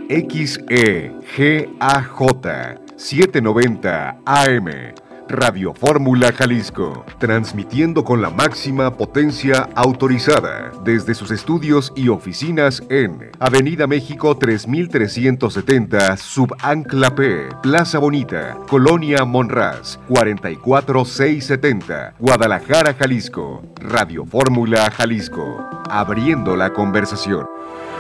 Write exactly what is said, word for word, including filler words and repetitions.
X E G A J setecientos noventa A M, Radio Fórmula Jalisco, transmitiendo con la máxima potencia autorizada desde sus estudios y oficinas en Avenida México tres mil trescientos setenta, Subancla P, Plaza Bonita, Colonia Monraz, cuarenta y cuatro mil seiscientos setenta, Guadalajara, Jalisco. Radio Fórmula Jalisco, abriendo la conversación.